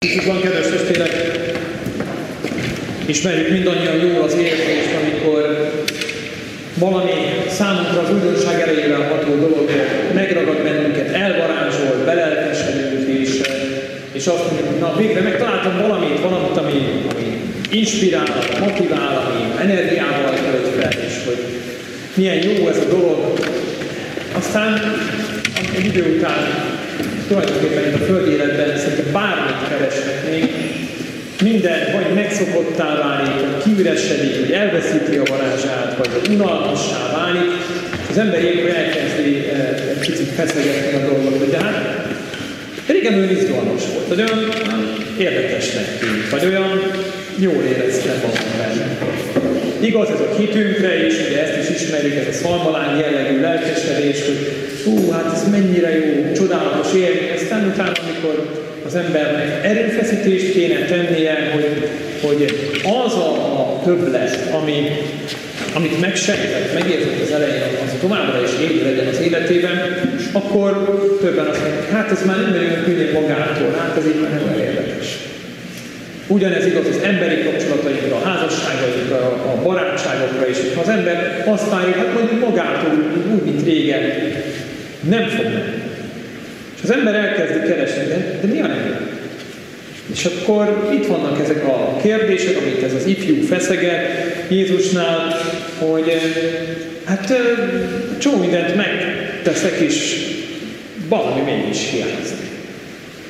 Van, kedves testvérek, ismerjük mindannyian jól az érzést, amikor valami számunkra az újdonság erejével ható dolog megragad bennünket, elvarázsol, belelkesedünk, és azt mondjuk, hogy na végre megtaláltam valamit, ami inspirál, motivál, ami energiával tölt fel, és hogy milyen jó ez a dolog. Aztán egy idő után tulajdonképpen itt a földi életben szinte bármit kereshetnénk, minden vagy megszokottá válik, vagy kiüresedik, vagy elveszíti a varázsát, vagy unalmassá válik, és az ember ilyenkor elkezdi egy picit feszegetni a dolgot, hogy de hát régen olyan izgalmas volt, vagy olyan érdekesnek tűnt, vagy olyan jól éreztem magam benne. Igaz ez a hitünkre is, ugye ezt is ismerjük, ez a szalmalány jellegű lelkesedés, hogy hát ez mennyire jó, csodálatos élmény, aztán utána, amikor az embernek erőfeszítést kéne tennie, hogy az a többlet, amit megsejtett, megérzett az elején, az továbbra is élő legyen az életében, akkor többen azt mondják, hát ez már nem olyan könnyű magától, hát ez így már nem olyan érdekes. Ugyanez igaz az emberi kapcsolatainkra, a házasságainkra, a barátságokra is. Ha az ember azt várja, hát mondjuk magától, úgy, mint régen, nem fog menni. És az ember elkezdi keresni, de mi a nem? És akkor itt vannak ezek a kérdések, amit ez az ifjú feszeget Jézusnál, hogy hát csomó mindent megteszek, és valami mégis hiányzik.